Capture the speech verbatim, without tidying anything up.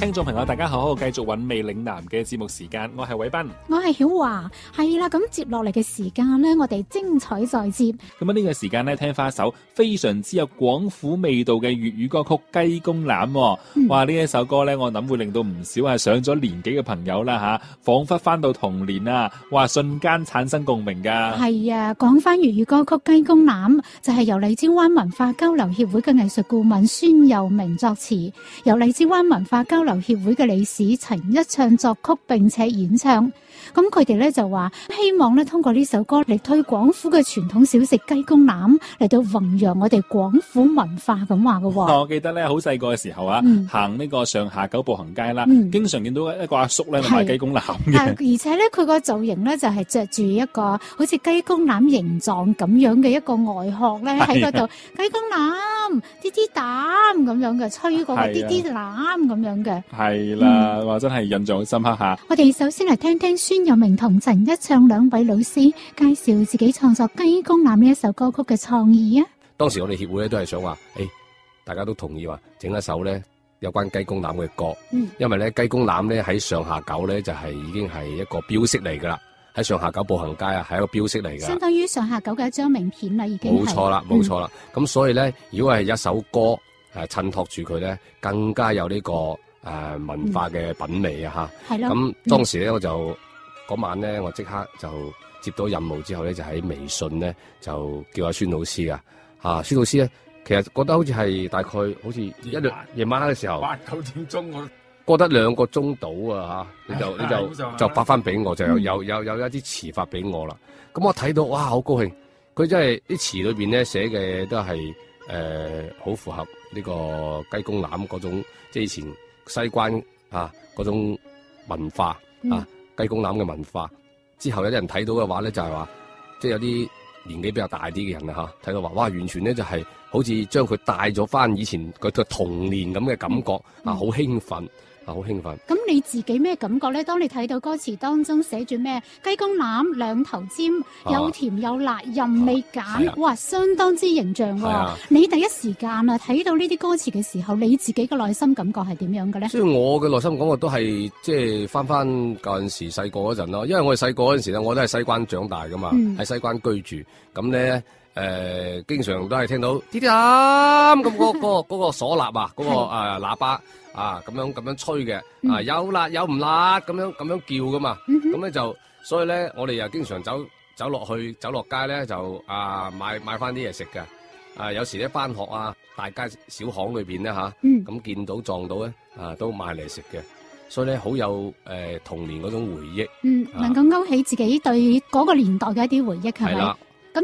聽眾朋友大家好，繼續韻味嶺南嘅節目時間，我係偉斌， 我係曉華，係啦，咁接落嚟嘅時間呢，我哋精彩再接。 咁啊呢個時間呢，聽翻一首非常之有廣府味道嘅粵語歌曲《雞公欖》。嗯、哇！呢一首歌呢，我諗會令到唔少係上咗年紀嘅朋友啦吓，仿佛翻到童年啊！哇，瞬間產生共鳴噶。 係啊，講翻粵語歌曲《雞公欖》，就係、是、由荔枝灣文化交流協會嘅藝術顧問孫佑明作詞，由荔枝灣文化交流協會嘅理事陳一暢作曲並且演唱。咁佢哋咧就話希望咧通過呢首歌嚟推廣府嘅傳統小食雞公欖，嚟到弘揚我哋廣府文化咁話嘅。 我記得咧好細個嘅時候啊，嗯、行呢個上下九步行街啦，嗯、經常見到一個阿叔咧賣雞公欖嘅。 而且咧佢個造型咧就係着住一個好似雞公欖形狀咁樣嘅一個外殼咧喺嗰度，雞公欖啲啲膽咁樣嘅，吹過啲啲欖咁樣嘅。係啦， 哇、嗯！真係印象好深刻吓。 我哋首先嚟聽聽孫佑明同陳一暢兩位老師介紹自己創作《雞公欖》呢一首歌曲嘅創意啊！ 當時我哋協會咧都係想話，誒、哎，大家都同意話整一首咧有關雞公欖嘅歌，嗯、因為咧雞公欖咧喺上下九咧就係、是、已經係一個標識嚟噶啦，喺上下九步行街啊係一個標識嚟噶，相當於上下九嘅一張名片啦，已經冇錯啦，冇錯啦。咁、嗯、所以咧，如果係一首歌誒襯托住佢咧，更加有呢、這個誒、呃、文化嘅品味啊吓。係咯、嗯。咁當時咧我就。嗰晚咧，我即刻就接到任務之後咧，就喺微信咧就叫阿孫老師噶，啊孫老師咧，其實覺得好似係大概好似一兩夜晚黑嘅時候，八九點鐘我過得兩個鐘到啊嚇，你就你就就發翻俾我，就有有有有一啲詞發俾我啦。咁我睇到哇，好高興！佢真係啲詞裏邊咧寫嘅都係誒好符合呢個雞公欖嗰種，即係以前西關啊嗰種文化啊。嗯雞公欖嘅文化之後有啲人睇到嘅話咧，就係話即係有啲年紀比較大啲嘅人啊嚇，睇到話哇，完全咧就係好似將佢帶咗翻以前佢嘅童年咁嘅感覺啊，好興奮啊，好興奮。 咁你自己咩感覺咧？當你睇到歌詞當中寫住咩雞公欖兩頭尖，又甜又辣，任你揀，啊、哇，相當之形象喎！啊、你第一時間啊睇到呢啲歌詞嘅時候，你自己嘅內心感覺係點樣嘅咧？ 所以我嘅內心感覺都係即係翻翻嗰陣時細個嗰陣咯，因為我哋細個嗰陣時咧，我都係西關長大噶嘛，喺、嗯、西關居住，咁咧誒經常都係聽到啲啲咁咁嗰個嗰、嗰個嗩吶啊，嗰、嗰個誒、呃、喇叭。啊，咁樣咁樣吹嘅，嗯、啊有辣有唔辣，咁樣咁樣叫噶嘛，咁咧、嗯、哼就，所以咧我哋又經常走走落去走落街咧就啊買買翻啲嘢食嘅，啊有時咧翻學啊大街小巷裏邊咧吓，咁、啊嗯、見到撞到咧啊都買嚟食嘅，所以咧好有誒、呃、童年嗰種回憶，嗯， 啊、能夠勾起自己對嗰個年代嘅一啲回憶係咪？